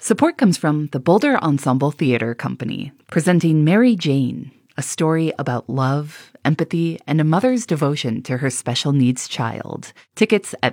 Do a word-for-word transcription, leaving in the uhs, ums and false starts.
Support comes from the Boulder Ensemble Theater Company, presenting Mary Jane, a story about love, empathy, and a mother's devotion to her special needs child. Tickets at